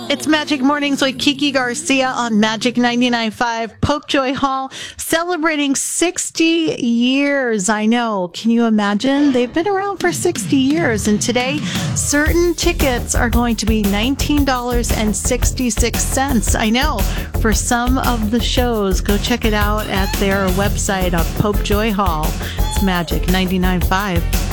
It's Magic Mornings with Kiki Garcia on Magic 99.5. Popejoy Hall celebrating 60 years. I know. Can you imagine? They've been around for 60 years. And today, certain tickets are going to be $19.66. I know. For some of the shows, go check it out at their website of Popejoy Hall. It's Magic 99.5.